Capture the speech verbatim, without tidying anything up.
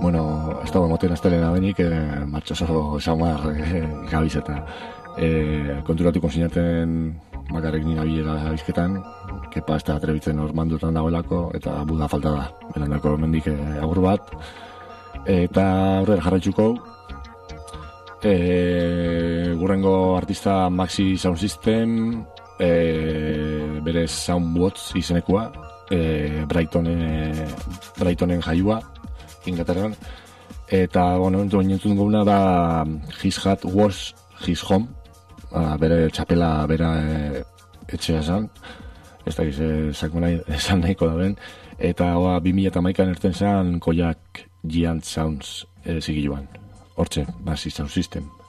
bueno, ez dago moten aztelena benik, e, martxoso esamar e, gabiz eta e, konturatuko zinaten bakarrik nina bilela bizketan, kepa ez da atrebitzen hor mandutan dagoelako, eta buda falta da, berandako mendik e, agur bat, eta horrela jarraitzuko, e, gurrengo artista Maxi Sound System, e, bere Soundbots izenekua, e, Brightonen, Brightonen jaiua, Inglaterran, eta, bueno, entzun guguna da His Hat Was His Home, a, bere txapela bera e, etxea esan, ez da esan nahiko da ben, eta oa, bi mila hamaikan erten zen Koyak Giant Sounds e, zigiluan, hortxe, Maxi Sound System.